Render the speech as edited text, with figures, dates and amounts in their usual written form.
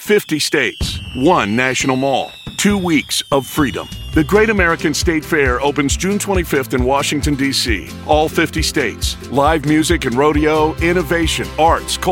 50 states, 1 national mall, 2 weeks of freedom. The Great American State Fair opens June 25th in Washington, D.C. All 50 states. Live music and rodeo, innovation, arts,